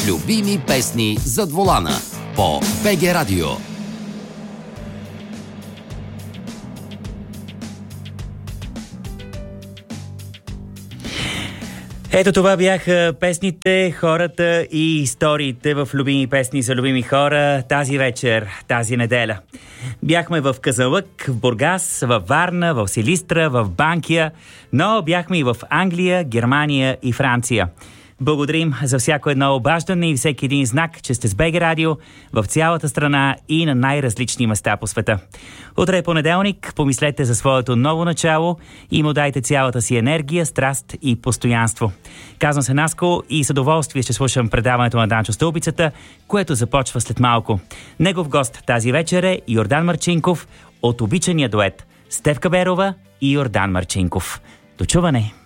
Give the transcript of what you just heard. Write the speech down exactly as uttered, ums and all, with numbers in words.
Любими песни зад волана по БГ Радио. Ето това бяха песните, хората и историите в любими песни за любими хора тази вечер, тази неделя. Бяхме в Казанлък, в Бургас, в Варна, в Силистра, в Банкя, но бяхме и в Англия, Германия и Франция. Благодарим за всяко едно обаждане и всеки един знак, че сте с БГ Радио в цялата страна и на най-различни места по света. Утре е понеделник, помислете за своето ново начало и му дайте цялата си енергия, страст и постоянство. Казвам се Наско и с удоволствие ще слушам предаването на Данчо Стълбицата, което започва след малко. Негов гост тази вечер е Йордан Марчинков от обичания дует Стефка Берова и Йордан Марчинков. До чуване!